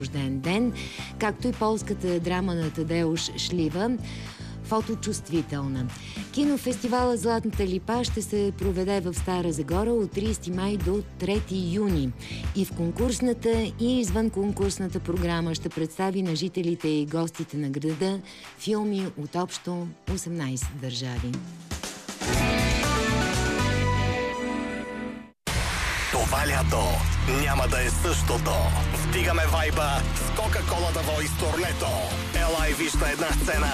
рожден ден, както и полската драма на Тадеуш Шлива "Фоточувствителна". Кинофестивалът "Златната липа" ще се проведе в Стара Загора от 30 май до 3 юни. И в конкурсната и извън конкурсната програма ще представи на жителите и гостите на града филми от общо 18 държави. Това лято няма да е същото. Вдигаме вайба с Кока-Кола да Voice турнето. Ела и вижте една сцена